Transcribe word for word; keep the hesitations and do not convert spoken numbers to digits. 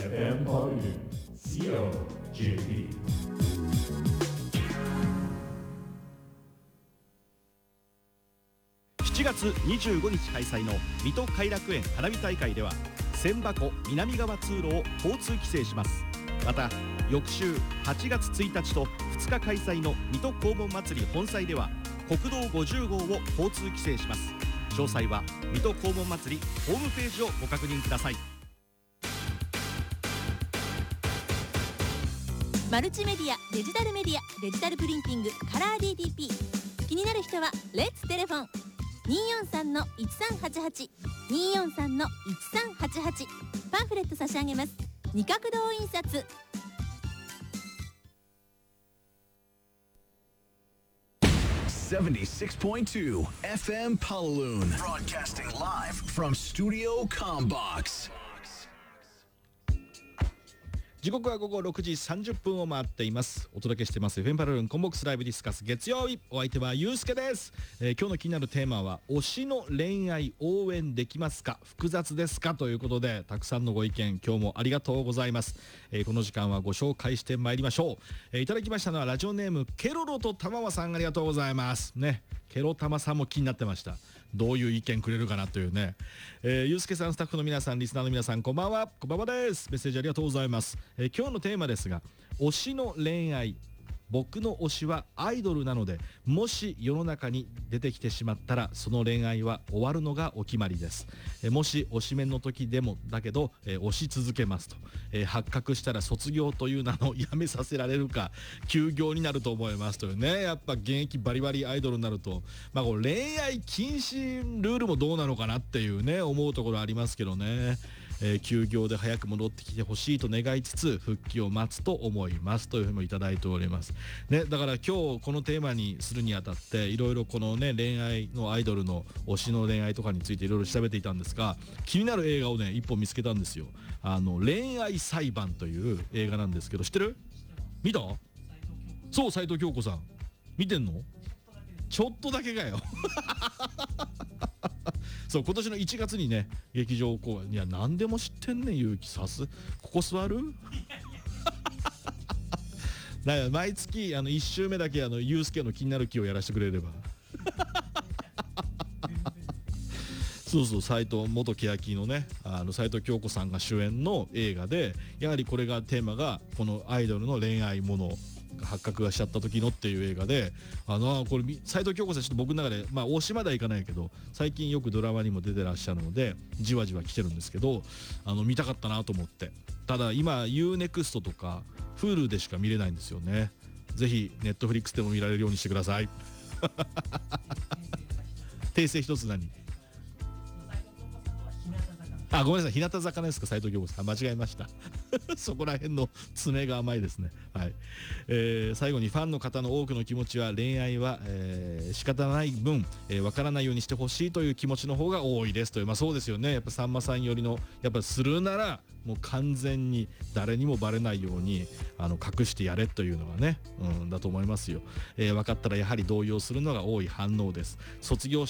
エフエム ポリュー シーオージェーピー。 しちがつにじゅうごにち開催の水戸偕楽園花火大会では千波湖南側通路を交通規制します。また翌週はちがつついたちとふつか開催の水戸黄門祭り本祭では国道ごじゅうごうを交通規制します。詳細は水戸黄門祭りホームページをご確認ください。 マルチメディア、デジタルメディア、デジタルプリンティング、カラー ディーティーピー。 気になる人はレッツテレフォン にーよんさんのいちさんはちはち にーよんさんのいちさんはちはち。 パンフレット差し上げます。二角堂印刷。 seventy-six point two F M Palaloon, broadcasting live from Studio Combox。 時刻はごごろくじさんじゅっぷんを回っています。お届けしてます エフエム パラルーンコンボックスライブディスカス月曜日。お相手はゆうすけです、えー、今日の気になるテーマは推しの恋愛応援できますか、複雑ですかということで、たくさんのご意見今日もありがとうございます、えー、この時間はご紹介してまいりましょう、えー、いただきましたのはラジオネームケロロとたまわさん、ありがとうございますね。ケロたまさんも気になってました。どういう意見くれるかなというね、えー、ゆうすけさん、スタッフの皆さん、リスナーの皆さん、こんばんは。こんばんはです。メッセージありがとうございます、えー、今日のテーマですが、推しの恋愛。僕の推しはアイドルなので、もし世の中に出てきてしまったらその恋愛は終わるのがお決まりです。えもし推しメンの時でもだけど、え推し続けますと、え発覚したら卒業という名のやめさせられるか休業になると思いますというね。やっぱ現役バリバリアイドルになると、まあ、これ恋愛禁止ルールもどうなのかなっていうね、思うところありますけどね。えー、休業で早く戻ってきてほしいと願いつつ復帰を待つと思いますというふうにもいただいております、ね、だから今日このテーマにするにあたっていろいろこのね恋愛のアイドルの推しの恋愛とかについていろいろ調べていたんですが、気になる映画をね一本見つけたんですよ。あの恋愛裁判という映画なんですけど、知ってる？見た？そう、斉藤京子さん見てんの？ちょっとだけかよそう、今年のいちがつにね劇場公演、いや何でも知ってんねん、ゆうきさす、ここ座るだから毎月あのいっ週目だけあのゆうすけの気になる気をやらせてくれればそうそう、斉藤元欅のね、あの斉藤京子さんが主演の映画で、やはりこれがテーマがこのアイドルの恋愛もの発覚がしちゃった時のっていう映画で、あのこれ斉藤京子さん、ちょっと僕の中でまあ推しまではいかないけど最近よくドラマにも出てらっしゃるのでじわじわ来てるんですけど、あの見たかったなと思って。ただ今 ユーネクスト とか Hulu でしか見れないんですよね。ぜひ Netflix でも見られるようにしてください訂正一つ。何？あ、ごめんなさい、日向坂ですか、斉藤京子さん、間違えましたそこら辺の爪が甘いですね。はい、えー、最後にファンの方の多くの気持ちは恋愛は、えー、仕方ない分、えー、分からないようにしてほしいという気持ちの方が多いですという。まあそうですよね。やっぱさんまさんよりのやっぱするならもう完全に誰にもバレないようにあの隠してやれというのがね、うん、だと思いますよ、えー、分かったらやはり動揺するのが多い反応です。卒業